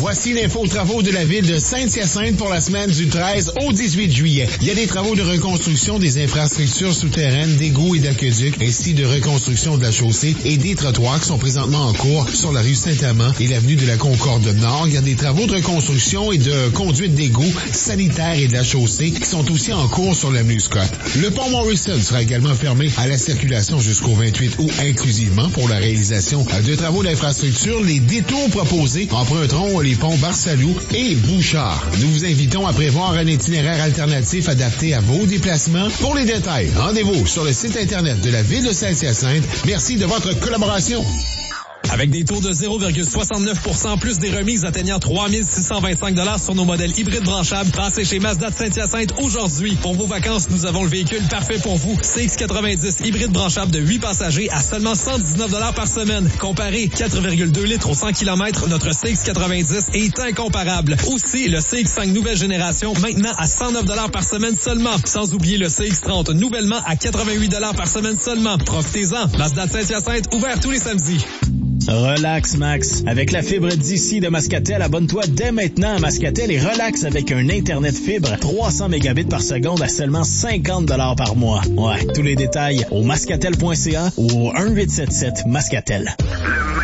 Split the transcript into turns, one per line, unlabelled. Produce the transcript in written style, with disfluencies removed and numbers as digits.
Voici l'info travaux de la ville de Saint-Hyacinthe pour la semaine du 13 au 18 juillet. Il y a des travaux de reconstruction des infrastructures souterraines, d'égouts et d'aqueducs, ainsi de reconstruction de la chaussée et des trottoirs qui sont présentement en cours sur la rue Saint-Amand et l'avenue de la Concorde Nord. Il y a des travaux de reconstruction et de conduite d'égouts sanitaires et de la chaussée qui sont aussi en cours sur l'avenue Scott. Le pont Morrison sera également fermé à la circulation jusqu'au 28 août inclusivement pour la réalisation de travaux d'infrastructure. Les détours proposés emprunteront les ponts Barsalou et Bouchard. Nous vous invitons à prévoir un itinéraire alternatif adapté à vos déplacements. Pour les détails, rendez-vous sur le site Internet de la Ville de Saint-Hyacinthe. Merci de votre collaboration.
Avec des taux de 0,69% plus des remises atteignant 3 625 $ sur nos modèles hybrides branchables, passez chez Mazda de Saint-Hyacinthe aujourd'hui. Pour vos vacances, nous avons le véhicule parfait pour vous. CX-90 hybride branchable de 8 passagers à seulement 119 $ par semaine. Comparé 4,2 litres au 100 km, notre CX-90 est incomparable. Aussi, le CX-5 nouvelle génération maintenant à 109 $ par semaine seulement. Sans oublier le CX-30 nouvellement à 88 $ par semaine seulement. Profitez-en. Mazda de Saint-Hyacinthe, ouvert tous les samedis.
Relax Max. Avec la fibre d'ici de Mascatel, abonne-toi dès maintenant à Mascatel et relax avec un Internet fibre 300 mégabits par seconde à seulement 50 $ par mois. Ouais, tous les détails au mascatel.ca ou au 1877 Mascatel.